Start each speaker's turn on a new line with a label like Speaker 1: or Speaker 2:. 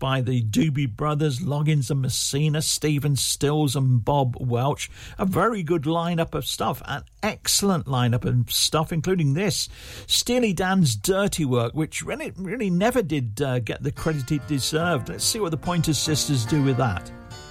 Speaker 1: by the Doobie Brothers, Loggins and Messina, Stephen Stills and Bob Welch. A very good lineup of stuff, an excellent lineup of stuff, including this, Steely Dan's Dirty Work, which really never did get the credit it deserved. Let's see what the Pointer Sisters do with that.